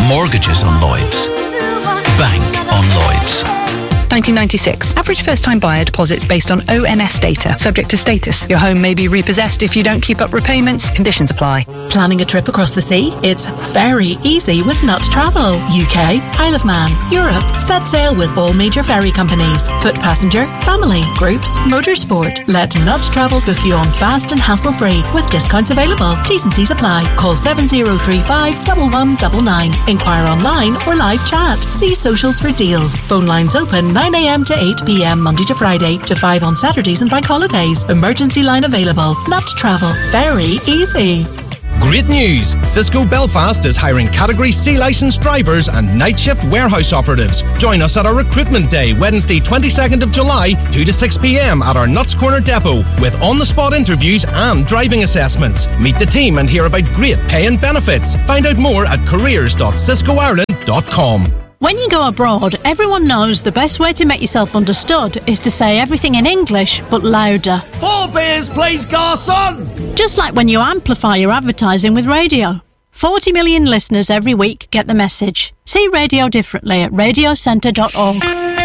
Mortgages on Lloyds. Bank on Lloyds. 1996. Average first-time buyer deposits based on ONS data, subject to status. Your home may be repossessed if you don't keep up repayments. Conditions apply. Planning a trip across the sea? It's very easy with Nut Travel. UK, Isle of Man, Europe. Set sail with all major ferry companies. Foot passenger, family, groups, motorsport. Let Nut Travel book you on fast and hassle-free with discounts available. T's and C's apply. Call 7035 1199. Inquire online or live chat. See socials for deals. Phone lines open 9 a.m. to 8 p.m. Monday to Friday to 5 on Saturdays and bank holidays. Emergency line available. Nut Travel. Very easy. Great news! Cisco Belfast is hiring Category C licensed drivers and night shift warehouse operatives. Join us at our recruitment day, Wednesday 22nd of July, 2 to 6 p.m. at our Nuts Corner depot with on-the-spot interviews and driving assessments. Meet the team and hear about great pay and benefits. Find out more at careers.ciscoireland.com. When you go abroad, everyone knows the best way to make yourself understood is to say everything in English, but louder. 4 beers, please, garçon! Just like when you amplify your advertising with radio. 40 million listeners every week get the message. See radio differently at radiocentre.org.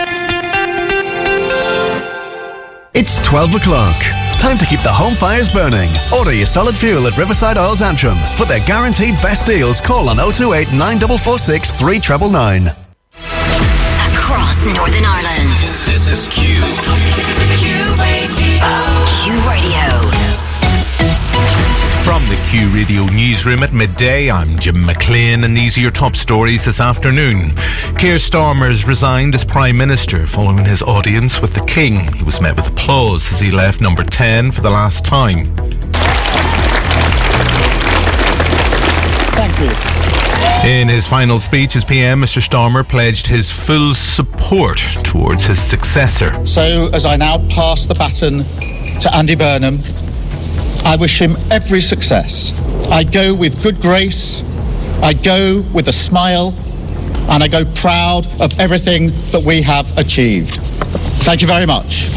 It's 12 o'clock. Time to keep the home fires burning. Order your solid fuel at Riverside Oils Antrim. For their guaranteed best deals, call on 028 9446 3999. Across Northern Ireland. This is Q. Q Radio. Q Radio. From the Q Radio newsroom at midday, I'm Jim McLean, and these are your top stories this afternoon. Keir Starmer has resigned as Prime Minister following his audience with the King. He was met with applause as he left number 10 for the last time. Thank you. In his final speech as PM, Mr Starmer pledged his full support towards his successor. So, as I now pass the baton to Andy Burnham, I wish him every success. I go with good grace, I go with a smile, and I go proud of everything that we have achieved. Thank you very much.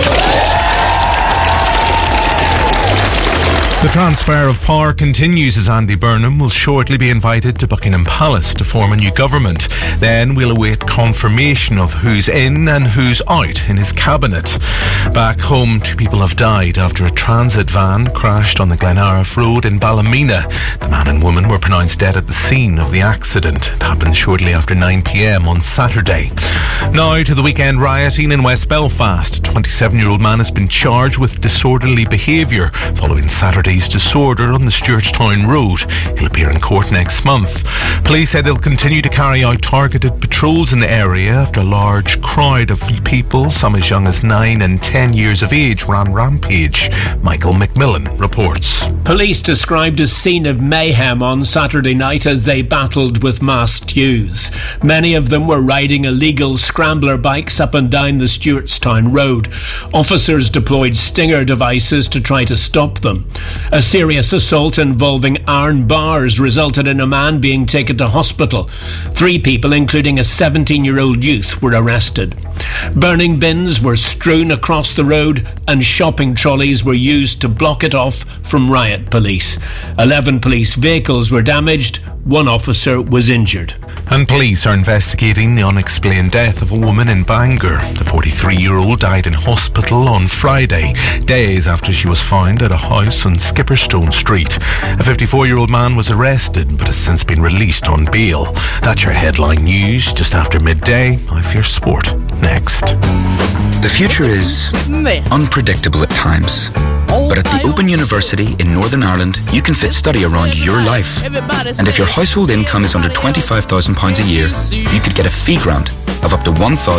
The transfer of power continues as Andy Burnham will shortly be invited to Buckingham Palace to form a new government. Then we'll await confirmation of who's in and who's out in his cabinet. Back home, 2 people have died after a transit van crashed on the Glenariff Road in Ballymena. The man and woman were pronounced dead at the scene of the accident. It happened shortly after 9 p.m. on Saturday. Now to the weekend rioting in West Belfast. A 27-year-old man has been charged with disorderly behaviour following Saturday's disorder on the Stewartstown Road. He'll appear in court next month. Police said they'll continue to carry out targeted patrols in the area after a large crowd of people, some as young as 9 and 10 years of age, ran rampage. Michael McMillan reports. Police described a scene of mayhem on Saturday night as they battled with masked youths. Many of them were riding illegal scrambler bikes up and down the Stewartstown Road. Officers deployed stinger devices to try to stop them. A serious assault involving iron bars resulted in a man being taken to hospital. 3 people, including a 17-year-old youth, were arrested. Burning bins were strewn across the road and shopping trolleys were used to block it off from riot police. 11 police vehicles were damaged. 1 officer was injured. And police are investigating the unexplained death of a woman in Bangor. The 43-year-old died in hospital on Friday, days after she was found at a house on Skipperstone Street. A 54-year-old man was arrested but has since been released on bail. That's your headline news just after midday. I Fear Sport next. The future is unpredictable at times. But at the Open University in Northern Ireland, you can fit study around your life. And if your household income is under £25,000 a year, you could get a fee grant of up to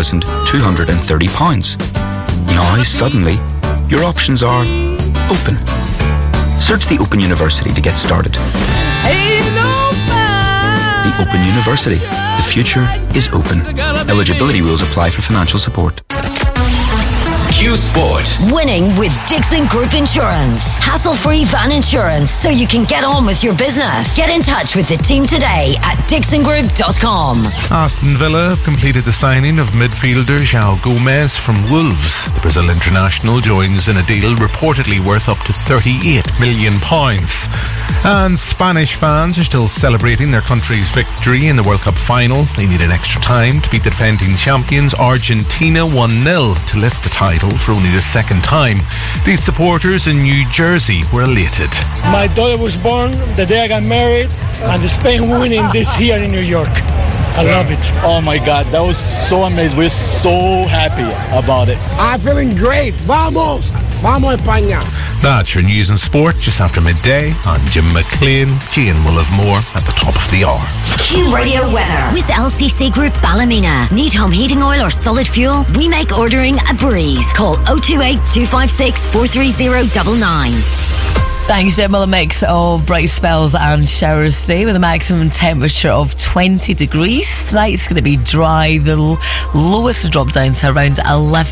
£1,230. Now, suddenly, your options are open. Search the Open University to get started. The Open University. The future is open. Eligibility rules apply for financial support. Q Sport. Winning with Dixon Group Insurance. Hassle-free van insurance so you can get on with your business. Get in touch with the team today at dixongroup.com. Aston Villa have completed the signing of midfielder João Gomes from Wolves. The Brazil international joins in a deal reportedly worth up to £38 million. And Spanish fans are still celebrating their country's victory in the World Cup final. They needed extra time to beat the defending champions Argentina 1-0 to lift the title for only the second time. These supporters in New Jersey were elated. My daughter was born the day I got married, and Spain winning this year in New York. I love it. Oh my God, that was so amazing. We're so happy about it. I'm feeling great. Vamos! Vamos España! That's your news and sport just after midday. I'm Jim McLean. Cian will have more at the top of the hour. Q Radio weather with LCC Group Ballymena. Need home heating oil or solid fuel? We make ordering a breeze. Call 028 256 43099. Thanks, Jim. Well, a mix of bright spells and showers today with a maximum temperature of 20 degrees. Tonight's going to be dry. The lowest will drop down to around 11.